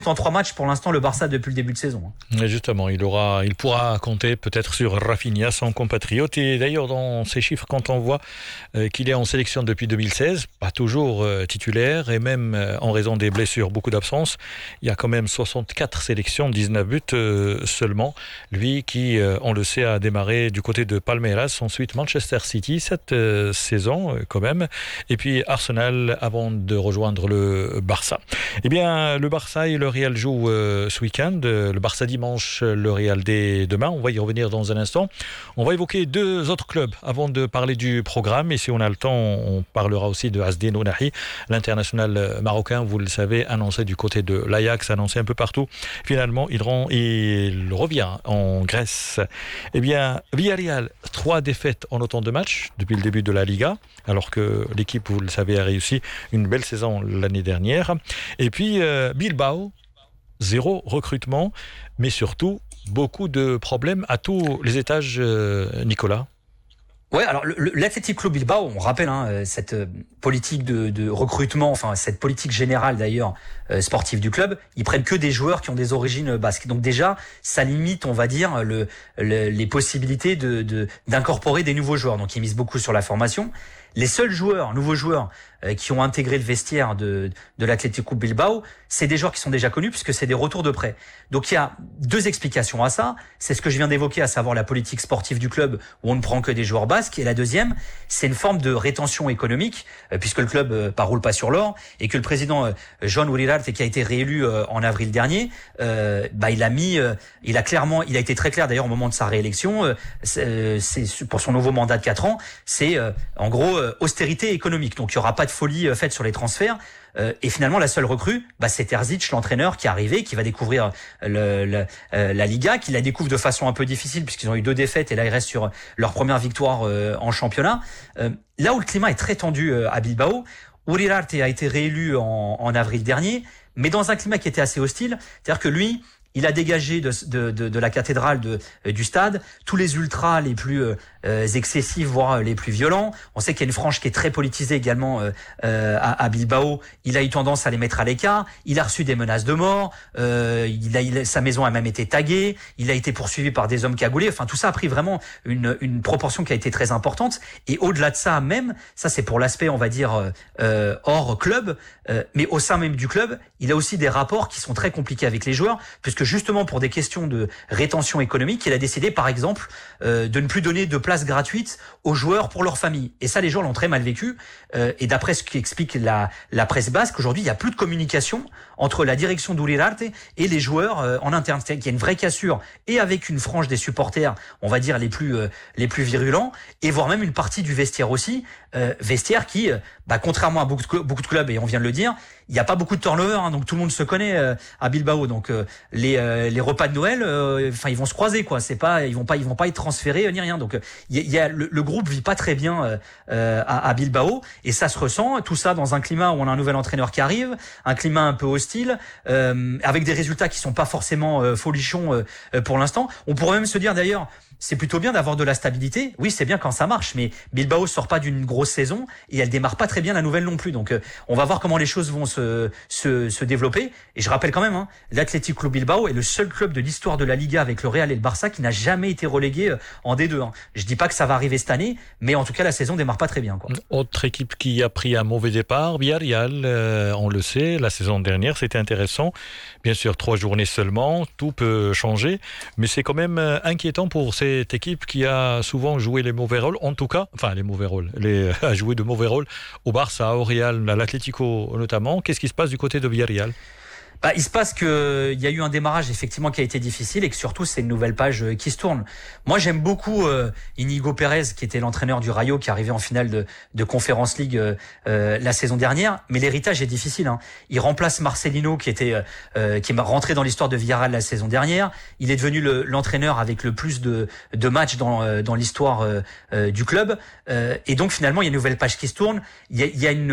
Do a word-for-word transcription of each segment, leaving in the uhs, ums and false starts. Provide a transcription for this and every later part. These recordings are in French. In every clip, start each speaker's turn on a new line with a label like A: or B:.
A: en trois matchs pour l'instant le Barça depuis le début de saison.
B: Et justement, il aura, il pourra compter peut-être sur Rafinha, son compatriote. Et d'ailleurs, dans ces chiffres, quand on voit euh, qu'il est en sélection depuis deux mille seize, pas toujours euh, titulaire, et même euh, en raison des blessures, beaucoup d'absences, il y a quand même soixante-quatre sélections, dix-neuf buts euh, seulement. Lui qui, euh, on le sait, a démarré du côté de Palmeiras, ensuite Manchester City cette euh, saison euh, quand même, et puis Arsenal avant de rejoindre le Barça. Eh bien, le Barça et le Real jouent euh, ce week-end. Le Barça dimanche, le Real dès demain. On va y revenir dans un instant. On va évoquer deux autres clubs avant de parler du programme. Et si on a le temps, on parlera aussi de Asdin Ounahi, l'international marocain, vous le savez, annoncé du côté de l'Ajax, annoncé un peu partout. Finalement, il, rend, il revient en Grèce. Eh bien, Villarreal, trois défaites en autant de matchs depuis le début de la Liga, alors que l'équipe, vous le savez, a réussi une belle saison l'année dernière. Et puis, euh, Bilbao, zéro recrutement, mais surtout beaucoup de problèmes à tous les étages, euh, Nicolas.
A: Ouais, alors le, le, l'Athletic Club Bilbao, on rappelle hein, cette euh, politique de, de recrutement, enfin cette politique générale d'ailleurs euh, sportive du club, ils prennent que des joueurs qui ont des origines basques. Donc déjà, ça limite, on va dire, le, le, les possibilités de, de d'incorporer des nouveaux joueurs. Donc ils misent beaucoup sur la formation. Les seuls joueurs, nouveaux joueurs, euh, qui ont intégré le vestiaire de, de l'Athletic Club Bilbao, c'est des joueurs qui sont déjà connus puisque c'est des retours de prêt. Donc il y a deux explications à ça. C'est ce que je viens d'évoquer, à savoir la politique sportive du club où on ne prend que des joueurs basques. Et la deuxième, c'est une forme de rétention économique euh, puisque le club euh, pas roule pas sur l'or et que le président euh, John Uriarte, qui a été réélu euh, en avril dernier, euh, bah il a mis, euh, il a clairement, il a été très clair d'ailleurs au moment de sa réélection. Euh, c'est, c'est pour son nouveau mandat de quatre ans, c'est euh, en gros euh, austérité économique. Donc il y aura pas de folie euh, faite sur les transferts. Euh, et finalement, la seule recrue, bah, c'est Terzic, l'entraîneur qui est arrivé, qui va découvrir le, le, euh, la Liga, qui la découvre de façon un peu difficile puisqu'ils ont eu deux défaites et là ils restent sur leur première victoire euh, en championnat. Euh, là où le climat est très tendu euh, à Bilbao, Uriarte a été réélu en, en avril dernier, mais dans un climat qui était assez hostile, c'est-à-dire que lui, il a dégagé de, de, de, de la cathédrale de, euh, du stade tous les ultras les plus euh, excessifs, voire les plus violents. On sait qu'il y a une frange qui est très politisée également euh, euh, à, à Bilbao. Il a eu tendance à les mettre à l'écart. Il a reçu des menaces de mort. Euh, il a, il, sa maison a même été taguée. Il a été poursuivi par des hommes cagoulés. Enfin, tout ça a pris vraiment une, une proportion qui a été très importante. Et au-delà de ça, même, ça c'est pour l'aspect, on va dire, euh, hors club, euh, mais au sein même du club, il a aussi des rapports qui sont très compliqués avec les joueurs, puisque justement pour des questions de rétention économique, il a décidé par exemple euh, de ne plus donner de place gratuite aux joueurs pour leur famille. Et ça, les joueurs l'ont très mal vécu. Euh, et d'après ce qu'explique la, la presse basque, aujourd'hui, il n'y a plus de communication entre la direction d'Uriarte et les joueurs euh, en interne. C'est-à-dire qu'il y a une vraie cassure, et avec une frange des supporters, on va dire les plus euh, les plus virulents, et voire même une partie du vestiaire aussi, euh, vestiaire qui, euh, bah, contrairement à beaucoup de, beaucoup de clubs, et on vient de le dire, il n'y a pas beaucoup de turnover, hein, donc tout le monde se connaît euh, à Bilbao. Donc euh, les euh, les repas de Noël, enfin euh, ils vont se croiser quoi. C'est pas, ils vont pas ils vont pas être transférés euh, ni rien. Donc il y, y a le, le groupe vit pas très bien euh, euh, à, à Bilbao, et ça se ressent. Tout ça dans un climat où on a un nouvel entraîneur qui arrive, un climat un peu hostile, euh, avec des résultats qui sont pas forcément euh, folichons euh, pour l'instant. On pourrait même se dire d'ailleurs, c'est plutôt bien d'avoir de la stabilité. Oui, c'est bien quand ça marche, mais Bilbao sort pas d'une grosse saison et elle démarre pas très bien la nouvelle non plus. Donc, euh, on va voir comment les choses vont se, se, se développer. Et je rappelle quand même, hein, l'Athletic Club Bilbao est le seul club de l'histoire de la Liga avec le Real et le Barça qui n'a jamais été relégué en D deux. Hein. Je dis pas que ça va arriver cette année, mais en tout cas, la saison démarre pas très bien, quoi.
B: Autre équipe qui a pris un mauvais départ, Villarreal, euh, on le sait, la saison dernière, c'était intéressant. Bien sûr, trois journées seulement, tout peut changer, mais c'est quand même inquiétant pour ces cette équipe qui a souvent joué les mauvais rôles, en tout cas, enfin les mauvais rôles, les, a joué de mauvais rôles au Barça, au Real, à l'Atlético notamment. Qu'est-ce qui se passe du côté de Villarreal ?
A: Bah, il se passe que il y a eu un démarrage effectivement qui a été difficile et que surtout c'est une nouvelle page qui se tourne. Moi j'aime beaucoup euh, Inigo Pérez qui était l'entraîneur du Rayo, qui est arrivé en finale de, de Conference League euh, euh, la saison dernière, mais l'héritage est difficile. Hein. Il remplace Marcelino qui était euh, qui est rentré dans l'histoire de Villarreal la saison dernière. Il est devenu le, l'entraîneur avec le plus de, de matchs dans euh, dans l'histoire euh, euh, du club, euh, et donc finalement il y a une nouvelle page qui se tourne. Il y a, il y a une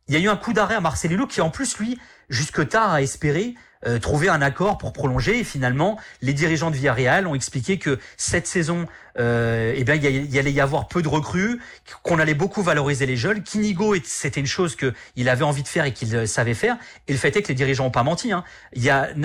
A: il y a eu un coup d'arrêt à Marcelo qui en plus lui jusque tard a espéré euh, trouver un accord pour prolonger et finalement les dirigeants de Villarreal ont expliqué que cette saison euh, eh bien il y, y allait y avoir peu de recrues, qu'on allait beaucoup valoriser les jeunes, qu'Inigo c'était une chose que il avait envie de faire et qu'il savait faire et le fait est que les dirigeants ont pas menti hein. Il y a